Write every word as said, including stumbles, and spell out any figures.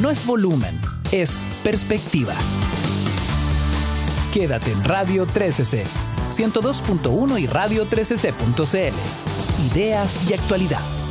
no es volumen, es perspectiva. Quédate en Radio trece C, ciento dos punto uno y radio trece c punto c l. Ideas y actualidad.